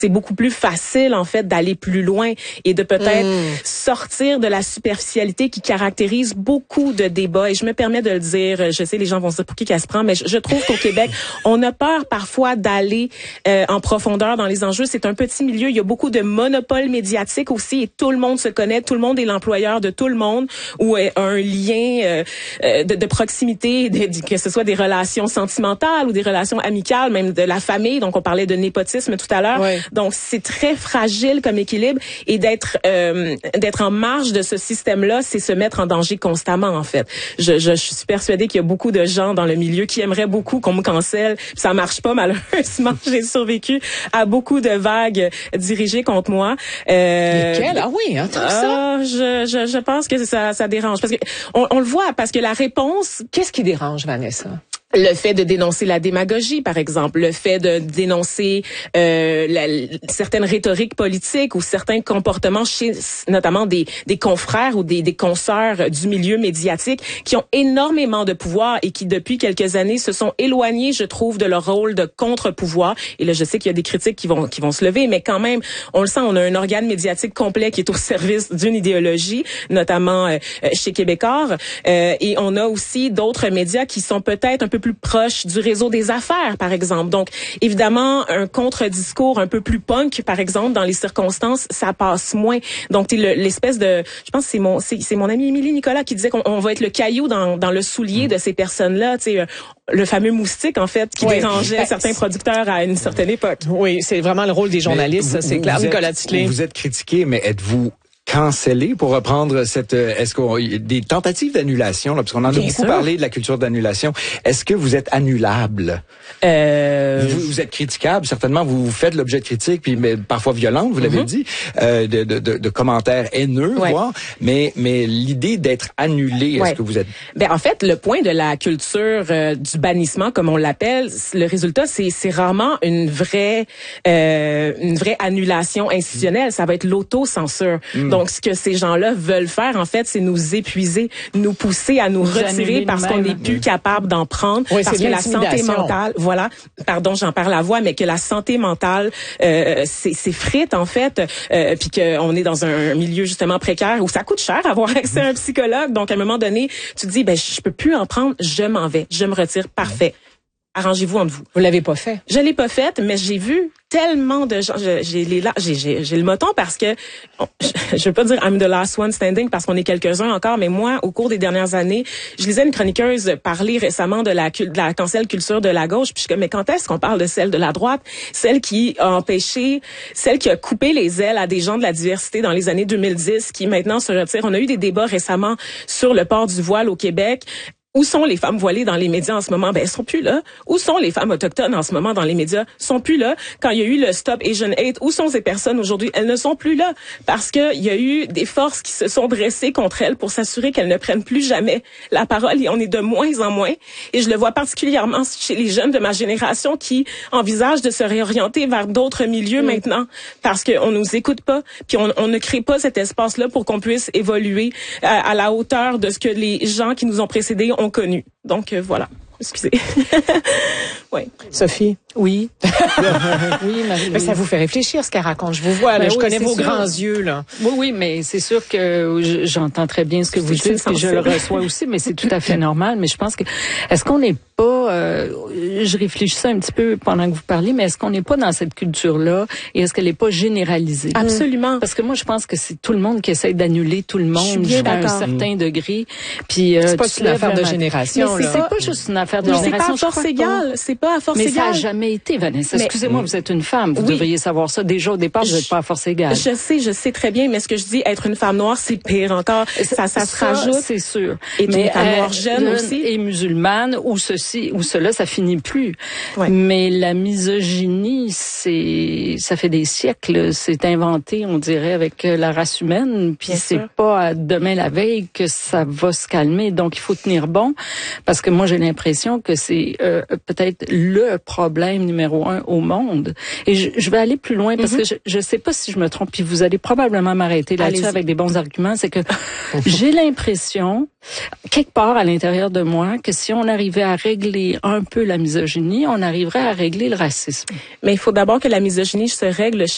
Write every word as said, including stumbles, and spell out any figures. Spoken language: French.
c'est beaucoup plus facile, en fait, d'aller plus loin et de peut-être mmh. sortir de la superficialité qui caractérise beaucoup de débats. Et je me permets de le dire, je sais, les gens vont se dire pour qui qu'elle se prend, mais je, je trouve qu'au Québec, on a peur parfois d'aller euh, en profondeur dans les enjeux. C'est un petit milieu. Il y a beaucoup de monopoles médiatiques aussi et tout le monde se connaît. Tout le monde est l'employeur de tout le monde ou euh, un lien euh, de, de proximité, de, de, que ce soit des relations sentimentales ou des relations amicales, même de la famille. Donc, on parlait de népotisme tout à l'heure. Ouais. Donc, c'est très fragile comme équilibre et d'être euh, d'être en marge de ce système-là, c'est se mettre en danger constamment, en fait. Je, je, je suis persuadée qu'il y a beaucoup de gens dans le milieu qui aimeraient beaucoup qu'on me cancelle. Ça marche pas, malheureusement. J'ai survécu à beaucoup de vagues dirigées contre moi. Euh, Lesquelles? Ah oui, hein, tout ça? Euh, je, je, je pense que ça, ça dérange. Parce que on, on le voit, parce que la réponse... Qu'est-ce qui dérange, Vanessa? Le fait de dénoncer la démagogie, par exemple, le fait de dénoncer euh, la, certaines rhétoriques politiques ou certains comportements chez notamment des, des confrères ou des, des consoeurs du milieu médiatique qui ont énormément de pouvoir et qui, depuis quelques années, se sont éloignés, je trouve, de leur rôle de contre-pouvoir. Et là, je sais qu'il y a des critiques qui vont qui vont se lever, mais quand même, on le sent, on a un organe médiatique complet qui est au service d'une idéologie, notamment euh, chez Québécois. Euh, et on a aussi d'autres médias qui sont peut-être un peu plus proche du réseau des affaires, par exemple. Donc, évidemment, un contre-discours un peu plus punk, par exemple, dans les circonstances, ça passe moins. Donc, t'es le, l'espèce de... Je pense que c'est mon c'est, c'est mon ami Émilie Nicolas qui disait qu'on on va être le caillou dans, dans le soulier de ces personnes-là. Tu sais, le fameux moustique, en fait, qui oui. dérangeait certains producteurs à une certaine époque. Oui, c'est vraiment le rôle des journalistes, vous, ça, c'est clair. Nicolas Titley. Vous êtes critiqué, mais êtes-vous cancellé, pour reprendre cette, est-ce qu'on, des tentatives d'annulation, là, parce qu'on en a Bien beaucoup sûr. parlé de la culture d'annulation. Est-ce que vous êtes annulable? Euh... Vous, vous êtes critiquable, certainement, vous, vous faites l'objet de critiques, puis mais parfois violentes, vous l'avez mm-hmm. dit, euh, de, de, de, de commentaires haineux, ouais. voire, mais, mais l'idée d'être annulé, est-ce ouais. que vous êtes... Ben, en fait, le point de la culture euh, du bannissement, comme on l'appelle, le résultat, c'est, c'est rarement une vraie, euh, une vraie annulation institutionnelle. Mm. Ça va être l'autocensure. Mm. Donc, ce que ces gens-là veulent faire, en fait, c'est nous épuiser, nous pousser à nous, nous retirer parce qu'on n'est plus capable d'en prendre, oui, parce que la santé mentale, voilà, pardon, j'en perds la voix, mais que la santé mentale euh, c'est, c'est frite, en fait, euh, puis qu'on est dans un milieu justement précaire où ça coûte cher avoir accès à un psychologue. Donc, à un moment donné, tu te dis, ben, je peux plus en prendre, je m'en vais, je me retire, parfait. Arrangez-vous entre vous. Vous l'avez pas fait? Je l'ai pas faite, mais j'ai vu tellement de gens. Je, j'ai les j'ai, j'ai, j'ai le moton parce que je, je veux pas dire I'm the last one standing parce qu'on est quelques-uns encore, mais moi, au cours des dernières années, je lisais une chroniqueuse parler récemment de la de la cancel culture de la gauche, puis je suis comme, mais quand est-ce qu'on parle de celle de la droite, celle qui a empêché, celle qui a coupé les ailes à des gens de la diversité dans les années deux mille dix, qui maintenant se retirent. On a eu des débats récemment sur le port du voile au Québec. Où sont les femmes voilées dans les médias en ce moment? Ben, elles sont plus là. Où sont les femmes autochtones en ce moment dans les médias? Sont plus là. Quand il y a eu le Stop Asian Hate, où sont ces personnes aujourd'hui? Elles ne sont plus là. Parce que il y a eu des forces qui se sont dressées contre elles pour s'assurer qu'elles ne prennent plus jamais la parole et on est de moins en moins. Et je le vois particulièrement chez les jeunes de ma génération qui envisagent de se réorienter vers d'autres milieux mmh. maintenant parce qu'on nous écoute pas puis on, on ne crée pas cet espace-là pour qu'on puisse évoluer à, à la hauteur de ce que les gens qui nous ont précédés ont connu. Donc, euh, voilà. Excusez. Oui. Sophie? Oui. Oui, Marie. Mais ça vous fait réfléchir, ce qu'elle raconte. Je vous vois, là. Ben je oui, connais vos sûr. grands yeux, là. Oui, oui, mais c'est sûr que j'entends très bien ce que vous dites, et je le reçois aussi, mais c'est tout à fait normal. Mais je pense que, est-ce qu'on n'est pas, euh, je réfléchissais un petit peu pendant que vous parliez, mais est-ce qu'on n'est pas dans cette culture-là et est-ce qu'elle n'est pas généralisée? Absolument. Parce que moi, je pense que c'est tout le monde qui essaie d'annuler tout le monde jusqu'à un certain degré. Puis, euh, c'est pas une affaire de génération, là. C'est pas juste une affaire de non, génération. C'est pas à force égale. C'est pas à force mais égale. Mais ça n'a jamais été, Vanessa. Mais, excusez-moi, vous êtes une femme. Vous oui. devriez savoir ça. Déjà, au départ, vous n'êtes pas à force égale. Je sais, je sais très bien, mais ce que je dis, être une femme noire, c'est pire encore. Ça, ça, ça se rajoute. C'est sûr. Et mais une femme noire jeune aussi. Et musulmane, ou ceci, ou cela, ça finit plus. Ouais. Mais la misogynie, c'est, ça fait des siècles. C'est inventé, on dirait, avec la race humaine. Puis c'est sûr. Pas à demain la veille que ça va se calmer. Donc, il faut tenir bon. Parce que moi, j'ai l'impression que c'est euh, peut-être le problème numéro un au monde. Et je, je vais aller plus loin parce mm-hmm. que je ne sais pas si je me trompe, puis vous allez probablement m'arrêter là-dessus Allez-y. Avec des bons arguments, c'est que j'ai l'impression, quelque part à l'intérieur de moi, que si on arrivait à régler un peu la misogynie, on arriverait à régler le racisme. Mais il faut d'abord que la misogynie se règle chez